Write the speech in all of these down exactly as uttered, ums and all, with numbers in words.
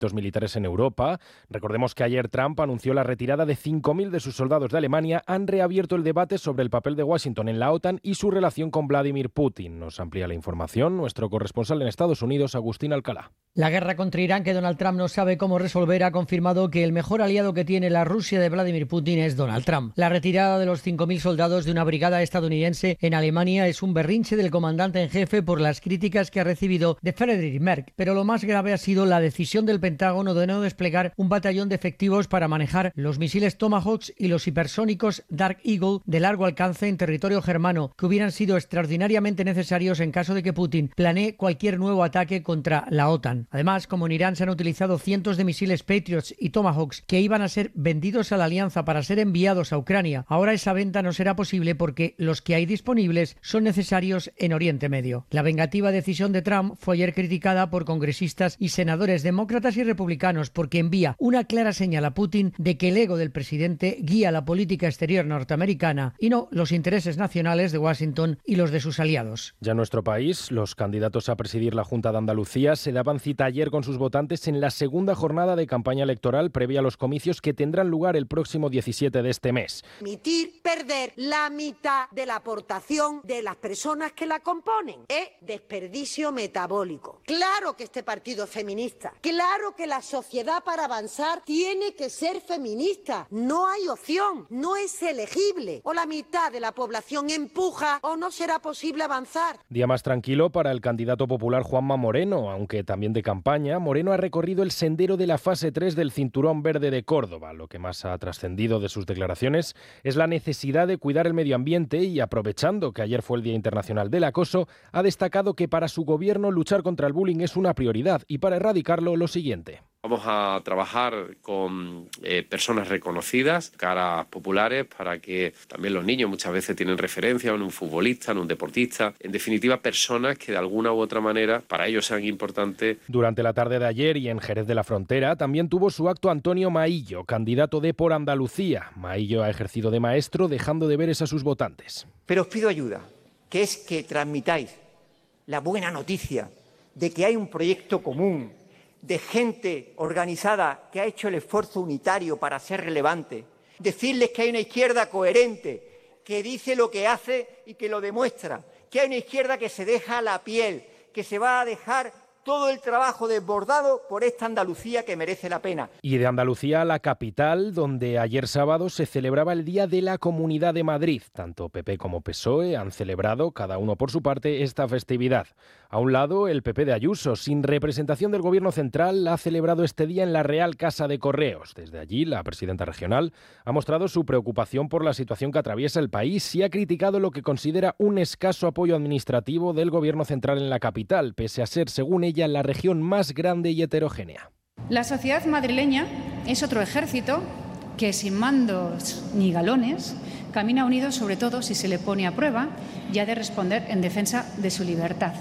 militares en Europa. Recordemos que ayer Trump anunció la retirada de cinco mil de sus soldados de Alemania. Han reabierto el debate sobre el papel de Washington en la OTAN y su relación con Vladimir Putin. Nos amplía la información nuestro corresponsal en Estados Unidos, Agustín Alcalá. La guerra contra Irán, que Donald Trump no sabe cómo resolver, ha confirmado que el mejor aliado que tiene la Rusia de Vladimir Putin es Donald Trump. La retirada de los cinco mil soldados de una brigada estadounidense en Alemania es un berrinche del comandante en jefe por las críticas que ha recibido de Friedrich Merz. Pero lo más grave ha sido la decisión del Pentágono de no desplegar un batallón de efectivos para manejar los misiles Tomahawk y los hipersónicos Dark Eagle de largo alcance en territorio germano, que hubieran sido extraordinariamente necesarios en caso de que Putin planee cualquier nuevo ataque contra la OTAN. Además, como en Irán se han utilizado cientos de misiles Patriots y Tomahawks que iban a ser vendidos a la alianza para ser enviados a Ucrania, ahora esa venta no será posible porque los que hay disponibles son necesarios en Oriente Medio. La vengativa decisión de Trump fue ayer criticada por congresistas y senadores demócratas y republicanos porque envía una clara señal a Putin de que el ego del presidente guía la política exterior norteamericana y no los intereses nacionales de Washington y los de sus aliados. Ya en nuestro país, los candidatos a presidir la Junta de Andalucía se daban cita ayer con sus votantes en la segunda jornada de campaña electoral previa a los comicios que tendrán lugar el próximo diecisiete de este mes. Permitir perder la mitad de la aportación de las personas que la componen es desperdicio metabólico. Claro que este partido es feminista, claro que la sociedad para avanzar tiene que ser feminista. No hay opción, no es elegible. O la mitad de la población empuja o no será posible avanzar. Día más tranquilo para el candidato popular Juanma Moreno, aunque también de campaña. Moreno ha recorrido el sendero de la fase tres del Cinturón Verde de Córdoba. Lo que más ha trascendido de sus declaraciones es la necesidad de cuidar el medio ambiente y, aprovechando que ayer fue el Día Internacional del Acoso, ha destacado que para su gobierno luchar contra el bullying es una prioridad y para erradicarlo lo siguiente. Vamos a trabajar con eh, personas reconocidas, caras populares, para que también los niños muchas veces tienen referencia en un futbolista, en un deportista, en definitiva personas que de alguna u otra manera para ellos sean importantes. Durante la tarde de ayer y en Jerez de la Frontera también tuvo su acto Antonio Maillo, candidato de Por Andalucía. Maillo ha ejercido de maestro, dejando deberes a sus votantes. Pero os pido ayuda, que es que transmitáis la buena noticia de que hay un proyecto común, de gente organizada que ha hecho el esfuerzo unitario para ser relevante, decirles que hay una izquierda coherente, que dice lo que hace y que lo demuestra, que hay una izquierda que se deja la piel, que se va a dejar todo el trabajo desbordado por esta Andalucía que merece la pena. Y de Andalucía a la capital, donde ayer sábado se celebraba el Día de la Comunidad de Madrid. Tanto P P como P S O E han celebrado, cada uno por su parte, esta festividad. A un lado, el P P de Ayuso, sin representación del Gobierno central, ha celebrado este día en la Real Casa de Correos. Desde allí, la presidenta regional ha mostrado su preocupación por la situación que atraviesa el país y ha criticado lo que considera un escaso apoyo administrativo del Gobierno central en la capital, pese a ser, según ella, la región más grande y heterogénea. La sociedad madrileña es otro ejército que, sin mandos ni galones, camina unido sobre todo si se le pone a prueba y ha de responder en defensa de su libertad.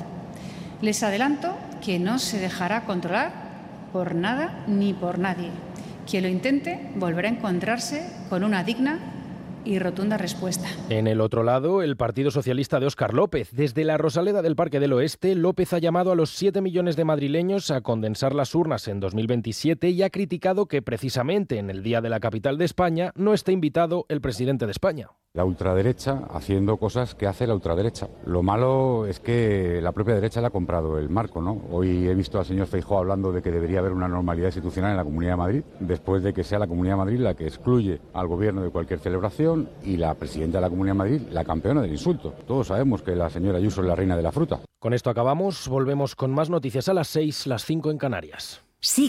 Les adelanto que no se dejará controlar por nada ni por nadie. Quien lo intente volverá a encontrarse con una digna y rotunda respuesta. En el otro lado, el Partido Socialista de Óscar López. Desde la Rosaleda del Parque del Oeste, López ha llamado a los siete millones de madrileños a condensar las urnas en dos mil veintisiete y ha criticado que precisamente en el Día de la Capital de España no esté invitado el presidente de España. La ultraderecha haciendo cosas que hace la ultraderecha. Lo malo es que la propia derecha le ha comprado el marco, ¿no? Hoy he visto al señor Feijóo hablando de que debería haber una normalidad institucional en la Comunidad de Madrid, después de que sea la Comunidad de Madrid la que excluye al gobierno de cualquier celebración y la presidenta de la Comunidad de Madrid la campeona del insulto. Todos sabemos que la señora Ayuso es la reina de la fruta. Con esto acabamos, volvemos con más noticias a las seis, las cinco en Canarias. Sí.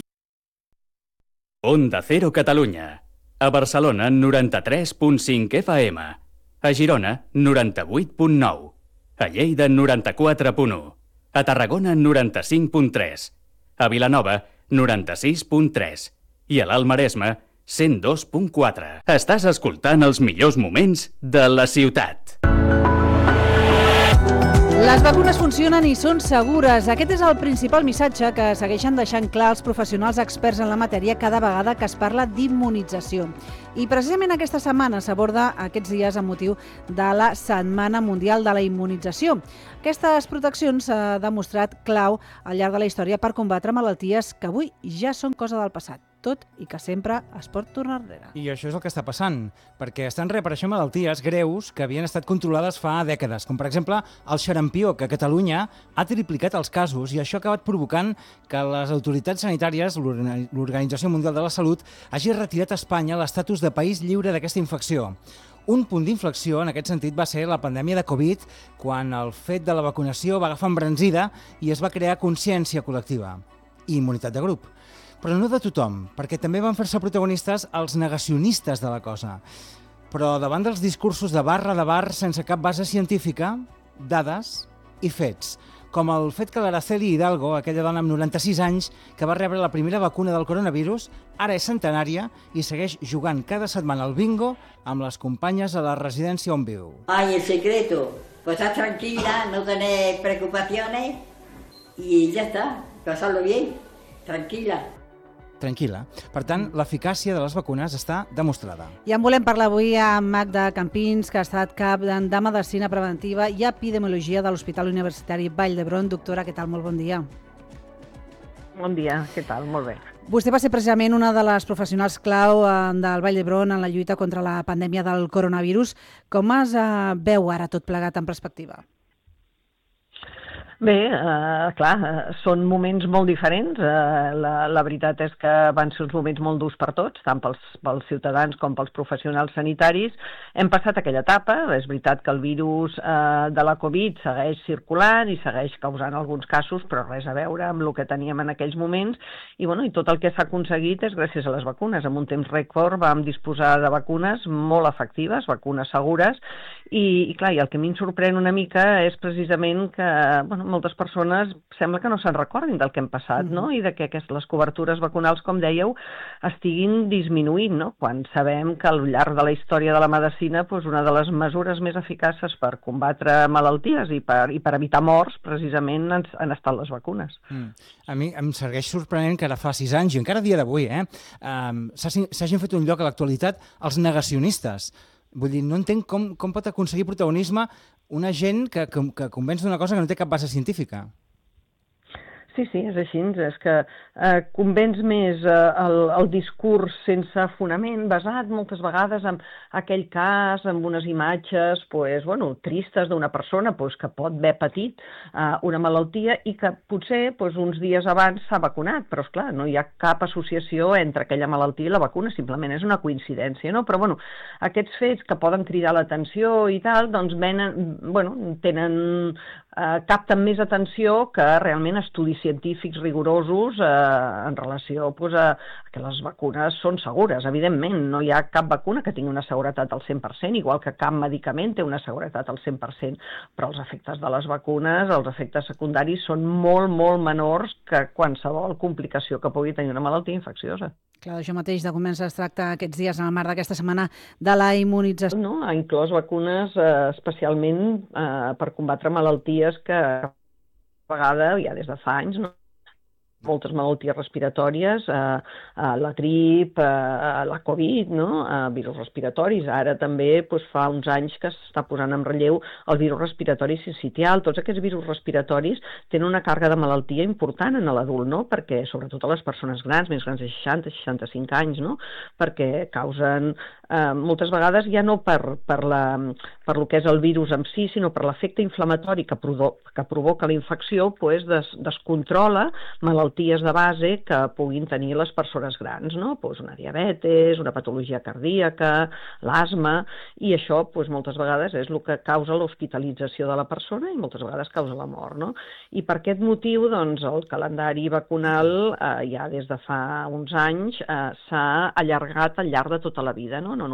Onda Cero Catalunya. A Barcelona, noranta-tres punt cinc F M. A Girona, noranta-vuit punt nou. A Lleida, noranta-quatre punt u. A Tarragona, noranta-cinc punt tres. A Vilanova, noranta-sis punt tres. I a l'Alt Maresme, cent dos punt quatre. Estàs escoltant els millors moments de la ciutat. Les vacunes funcionen i són segures. Aquest és el principal missatge que segueixen deixant clar els professionals experts en la matèria cada vegada que es parla d'immunització. I precisament aquesta setmana s'aborda aquests dies amb motiu de la Setmana Mundial de la Immunització. Aquestes proteccions s'ha demostrat clau al llarg de la història per combatre malalties que avui ja són cosa del passat, tot i que sempre es pot tornar enrere. I això és el que està passant, perquè estan reapareixent malalties greus que havien estat controlades fa dècades, com per exemple el xarampió, que a Catalunya ha triplicat els casos i això ha acabat provocant que les autoritats sanitàries, l'Organització Mundial de la Salut, hagi retirat a Espanya l'estatus de país lliure d'aquesta infecció. Un punt d'inflexió en aquest sentit va ser la pandèmia de Covid, quan el fet de la vacunació va agafar embranzida i es va crear consciència col·lectiva i immunitat de grup. Però no de tothom, perquè també van fer-se protagonistes els negacionistes de la cosa. Però davant dels discursos de barra de bar sense cap base científica, dades i fets, com el fet que l'Araceli Hidalgo, aquella dona amb noranta-sis anys que va rebre la primera vacuna del coronavirus, ara és centenària i segueix jugant cada setmana al bingo amb les companyes a la residència on viu. Ay, el secreto, pues estás tranquila, no tenés preocupaciones y ya está, pasarlo bien, tranquila. Tranquil·la. Per tant, l'eficàcia de les vacunes està demostrada. I en volem parlar avui amb Magda Campins, que ha estat cap de Medicina Preventiva i Epidemiologia de l'Hospital Universitari Vall d'Hebron. Doctora, què tal? Molt bon dia. Bon dia, què tal? Molt bé. Vostè va ser precisament una de les professionals clau del Vall d'Hebron en la lluita contra la pandèmia del coronavirus. Com es veu ara tot plegat en perspectiva? Bé, eh, clar, eh, són moments molt diferents. Eh, la, la veritat és que van ser uns moments molt durs per tots, tant pels, pels ciutadans com pels professionals sanitaris. Hem passat aquella etapa, és veritat que el virus eh, de la Covid segueix circulant i segueix causant alguns casos, però res a veure amb el que teníem en aquells moments. I, bueno, i tot el que s'ha aconseguit és gràcies a les vacunes. En un temps rècord vam disposar de vacunes molt efectives, vacunes segures, i, i clar, i el que a mi em sorprèn una mica és precisament que, bueno, moltes persones sembla que no se'n recordin del que hem passat, no? I de que aquestes, les cobertures vacunals, com dèieu, estiguin disminuint, no? Quan sabem que al llarg de la història de la medicina doncs una de les mesures més eficaces per combatre malalties i per, i per evitar morts, precisament, han, han estat les vacunes. Mm. A mi em segueix sorprenent que ara fa sis anys, i encara a dia d'avui, eh, um, s'hagin fet un lloc a l'actualitat els negacionistes. Vull dir, no entenc com, com pot aconseguir protagonisme una gent que, que, que convenç d'una cosa que no té cap base científica. Sí, sí, és així. És que eh, convenç més eh, el, el discurs sense fonament, basat moltes vegades en aquell cas, amb unes imatges pues, bueno, tristes d'una persona pues, que pot haver patit eh, una malaltia i que potser pues, uns dies abans s'ha vacunat, però esclar, no hi ha cap associació entre aquella malaltia i la vacuna, simplement és una coincidència, no? Però bueno, aquests fets que poden cridar l'atenció i tal, doncs venen, bueno, tenen... Uh, capten més atenció que realment estudis científics rigorosos uh, en relació pues, a que les vacunes són segures. Evidentment, no hi ha cap vacuna que tingui una seguretat al cent per cent, igual que cap medicament té una seguretat al cent per cent, però els efectes de les vacunes, els efectes secundaris, són molt, molt menors que qualsevol complicació que pugui tenir una malaltia infecciosa. Clar, això mateix de com es tracta aquests dies en el marc d'aquesta setmana de la immunització. No, ha inclòs vacunes eh, especialment eh, per combatre malalties que a vegades, ja des de fa anys, no? Moltes malalties respiratòries, eh, eh, la grip, eh, la Covid, no? eh, virus respiratoris. Ara també doncs, fa uns anys que s'està posant en relleu el virus respiratori sincitial. Tots aquests virus respiratoris tenen una càrrega de malaltia important en l'adult, no? Perquè sobretot a les persones grans, més grans de seixanta, seixanta-cinc anys, no? Perquè causen eh, moltes vegades ja no per, per, la, per lo que és el virus en si, sinó per l'efecte inflamatori que, provo que provoca la infecció, doncs, des descontrola malalties de base que puguin tenir les persones grans, no? Pues una diabetes, una patologia cardíaca, l'asma, i això pues, moltes vegades és el que causa l'hospitalització de la persona i moltes vegades causa la mort, no? I per aquest motiu, doncs, el calendari vacunal eh, ja des de fa uns anys eh, s'ha allargat al llarg de tota la vida, no? No només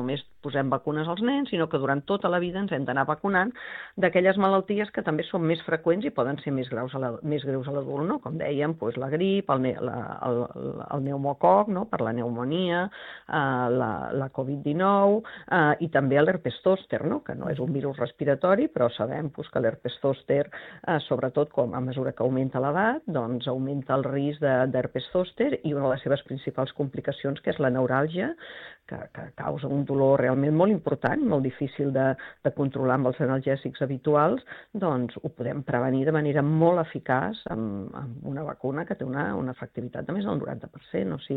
posem vacunes als nens, sinó que durant tota la vida ens hem d'anar vacunant d'aquelles malalties que també són més freqüents i poden ser més greus a la, més greus a l'adult, no? Com dèiem, doncs la grip, el, la, el, el pneumococ, no? Per la pneumonia, eh, la, la covid dinou eh, i també l'herpes zòster, no? Que no és un virus respiratori, però sabem doncs, que l'herpes zòster, eh, sobretot com a mesura que augmenta l'edat, doncs augmenta el risc d'herpes zòster i una de les seves principals complicacions, que és la neuràlgia, que, que causa un dolor realment molt important, molt difícil de, de controlar amb els analgèsics habituals, doncs ho podem prevenir de manera molt eficaç amb, amb una vacuna que té una, una efectivitat de més del noranta per cent. O sigui,